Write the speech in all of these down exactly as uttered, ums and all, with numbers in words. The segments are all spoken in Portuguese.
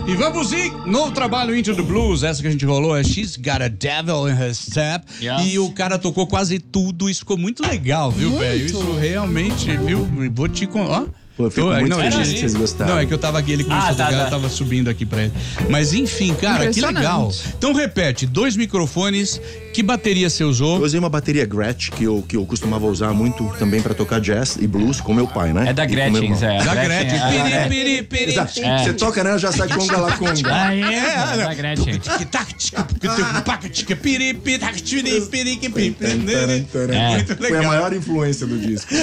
Ivan Buzik, novo trabalho Into the Blues, essa que a gente rolou é She's Got a Devil in Her Step. Yes. E o cara tocou quase tudo, isso ficou muito legal, viu, velho? Isso realmente, viu? Vou te contar. Pô, eu fico Tô, muito não, feliz gente, que vocês gostaram. Não, é que eu tava aqui, ele começou ah, tá, a tocar, tá. eu tava subindo aqui pra ele. Mas enfim, cara, que legal. Então repete, dois microfones, que bateria você usou? Eu usei uma bateria Gretsch, que eu, que eu costumava usar muito também pra tocar jazz e blues com meu pai, né? É da Gretchen, Zé. Da Gretchen. É. Piri, piri, piri. É. Você toca, né? Já sai conga lá conga. Ah, é? É da Gretchen. Muito legal. Foi a maior influência do disco.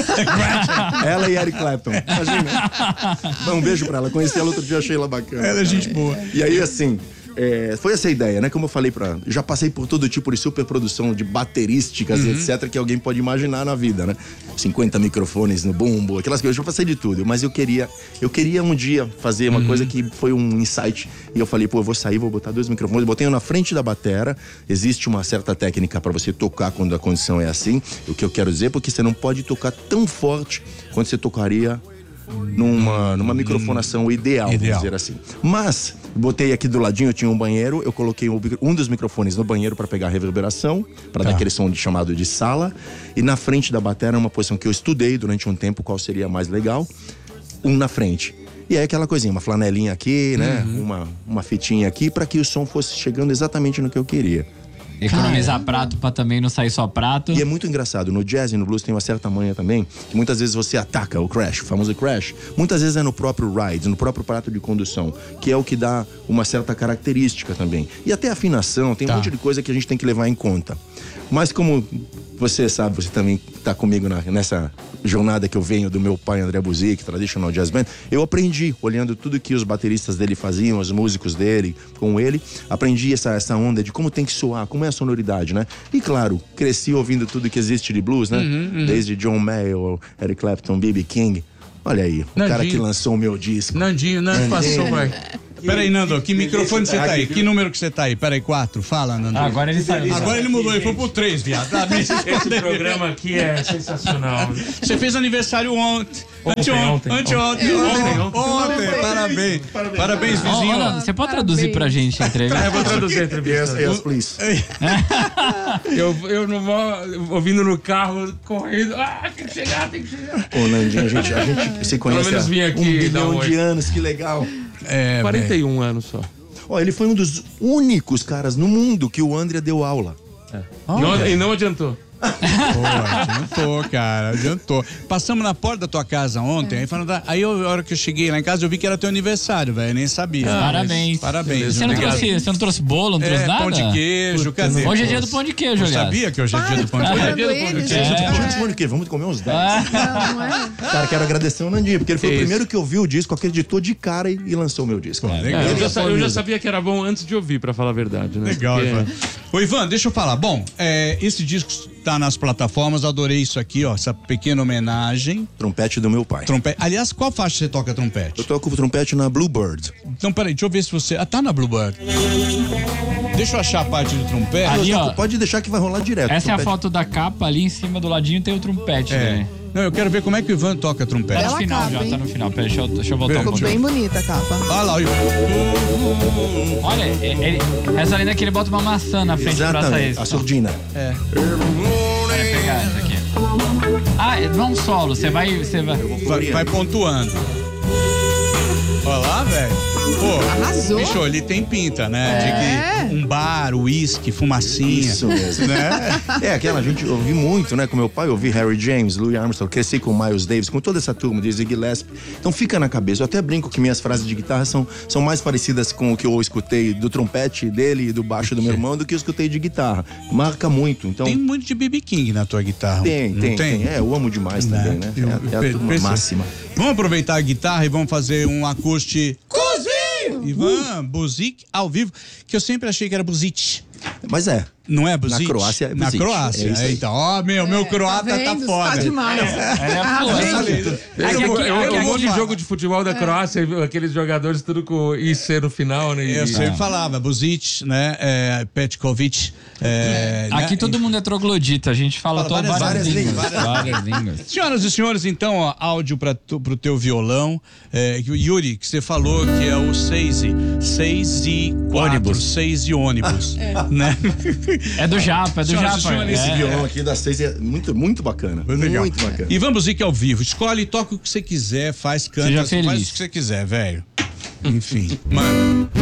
Ela e Eric Clapton. Imagina. Um beijo pra ela. Conheci ela outro dia, achei ela bacana. Ela é gente boa. E aí, assim, é, foi essa a ideia, né? Como eu falei pra... Eu já passei por todo tipo de superprodução de baterísticas, uhum. etcétera, que alguém pode imaginar na vida, né? cinquenta microfones no bumbo, aquelas coisas. Eu já passei de tudo. Mas eu queria... Eu queria um dia fazer uma uhum. coisa que foi um insight. E eu falei, pô, eu vou sair, vou botar dois microfones. Botei um na frente da batera. Existe uma certa técnica pra você tocar quando a condição é assim. O que eu quero dizer, porque você não pode tocar tão forte quanto você tocaria... Numa, numa microfonação ideal, ideal, vamos dizer assim. Mas, botei aqui do ladinho, eu tinha um banheiro, eu coloquei um dos microfones no banheiro para pegar a reverberação, para tá. dar aquele som de, chamado de sala. E na frente da bateria, uma posição que eu estudei durante um tempo, qual seria mais legal, um na frente. E aí aquela coisinha, uma flanelinha aqui, né? Uhum. Uma, uma fitinha aqui, para que o som fosse chegando exatamente no que eu queria. Economizar prato pra também não sair só prato. E é muito engraçado, no jazz e no blues tem uma certa manha também, que muitas vezes você ataca o crash, o famoso crash. Muitas vezes é no próprio ride, no próprio prato de condução, que é o que dá uma certa característica também. E até afinação, tem tá. um monte de coisa que a gente tem que levar em conta. Mas como você sabe, você também tá comigo na, nessa jornada que eu venho do meu pai, André Buzik, Traditional Jazz Band, eu aprendi, olhando tudo que os bateristas dele faziam, os músicos dele, com ele, aprendi essa, essa onda de como tem que soar, como é a sonoridade, né? E claro, cresci ouvindo tudo que existe de blues, né? Uhum, uhum. Desde John Mayall, Eric Clapton, B B King. Olha aí, o Nandinho. cara que lançou o meu disco. Nandinho, Nando passou, vai. Peraí, Nando, que microfone você tá aí? Que número que você tá aí? Peraí, quatro, fala, Nando. Ah, agora ele saiu. Agora ele mudou, ele foi pro três, viado. Esse programa aqui é sensacional. Você fez aniversário ontem. Ontem, ontem. Anteontem. Ontem, ontem. Parabéns. Parabéns, vizinho. Oh, Nando, você pode traduzir pra gente a entrevista? Eu vou traduzir a entrevista. Yes, yes, please. eu, eu não vou ouvindo no carro, correndo. Ah, tem que chegar, tem que chegar. Ô, Nandinho, a gente, a gente se conhece há um milhão de anos, que legal. É, quarenta e um anos só. Ó, ele foi um dos únicos caras no mundo que o André deu aula. É. Oh, não, é. E não adiantou. Pô, adiantou, cara, adiantou. Passamos na porta da tua casa ontem, aí falando, aí eu, a hora que eu cheguei lá em casa, eu vi que era teu aniversário, velho, nem sabia. Ah, parabéns. Parabéns. Você não, trouxe, você não trouxe bolo, não trouxe é, nada? Pão de queijo, cadê? Hoje é dia do pão de queijo, aliás. Sabia que hoje é dia do pão de queijo? Hoje é dia do pão de queijo. Dia do pão de queijo, vamos comer uns dez. Não, não é? Cara, quero agradecer o Nandinho, porque ele foi Isso. o primeiro que ouviu o disco, acreditou de cara e, e lançou o meu disco. É, legal. É, eu, já, eu já sabia que era bom antes de ouvir, pra falar a verdade, né? Legal, porque... Ivan. Ô, Ivan, deixa eu falar. Bom, é, esse disco tá nas plataformas, adorei isso aqui, ó, essa pequena homenagem. Trompete do meu pai. Trompete. Aliás, qual faixa você toca trompete? Eu toco o trompete na Bluebird. Então, peraí, deixa eu ver se você... Ah, tá na Bluebird. Deixa eu achar a parte do trompete. Ali, ó, pode deixar que vai rolar direto. Essa é a foto da capa, ali em cima do ladinho tem o trompete, é. né? Não, eu quero ver como é que o Ivan toca trompete. Tá no final capa, já, hein? Tá no final. Pera, deixa eu, deixa eu voltar Ficou um pouquinho. bem bonita a capa. Olha lá, o... Olha, ele, essa linda que ele bota uma maçã na frente do braço aí. A surdina. É. Olha, pegar essa aqui. Ah, não é um solo, você vai, você vai... vai... Vai pontuando. Olha lá, velho. Pô, arrasou. Bicho, ele tem pinta, né? É. De que um bar, uísque, fumacinha. Isso mesmo. Né? É, aquela, a gente ouvi muito, né? Com meu pai, eu ouvi Harry James, Louis Armstrong, cresci com Miles Davis, com toda essa turma de Ziggy Gillespie. Então fica na cabeça. Eu até brinco que minhas frases de guitarra são, são mais parecidas com o que eu escutei do trompete dele e do baixo do meu irmão do que eu escutei de guitarra. Marca muito. Então... Tem muito de B B King na tua guitarra. Tem, tem, tem. É, eu amo demais Não, também, né? Eu, é, é a turma máxima. Vamos aproveitar a guitarra e vamos fazer um acústico. Ivan Buzik ao vivo, que eu sempre achei que era Buzik. Mas é. Não é Buzic? Na Croácia é Na Buzic. Croácia. É isso aí. Então, ó, meu, meu croata tá, tá vendo? foda. Tá demais. É, Ah, pô, vem. Eu, eu, eu, eu um vou monte de falar. jogo de futebol da Croácia, aqueles jogadores tudo com I C no final, né? Eu E- sempre falava, Buzic, né? É, Petkovic. É, Aqui né? todo mundo é troglodita, a gente fala, Fala todas várias, várias línguas. línguas, Várias línguas. Senhoras e senhores, então, ó, áudio para pro teu violão. É, que o Yuri, que você falou que é o seis e seis e quatro, Ônibus. seis e ônibus, né? É do Japa, é do Senhoras e Japa. senhores, Esse É. violão aqui das seis é muito, muito bacana. Muito legal. Muito bacana. E vamos dizer que ao vivo. Escolhe, toca o que você quiser, faz, canta, Seja faz feliz. o que você quiser, velho. Enfim, mano.